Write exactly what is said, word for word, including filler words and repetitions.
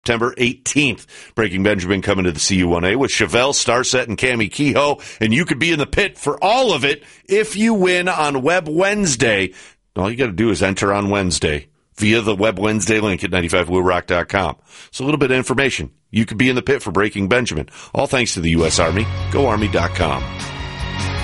September eighteenth. Breaking Benjamin coming to the C U one A with Chevelle, Starset, and Cami Kehoe. And you could be in the pit for all of it if you win on Web Wednesday. All you got to do is enter on Wednesday via the Web Wednesday link at ninety-five blue rock dot com. So a little bit of information. You could be in the pit for Breaking Benjamin. All thanks to the U S Army. Go Army dot com.